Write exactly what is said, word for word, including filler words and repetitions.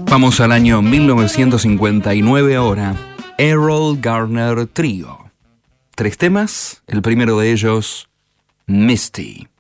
Vamos al año mil novecientos cincuenta y nueve ahora. Erroll Garner Trio. Tres temas, el primero de ellos, Misty.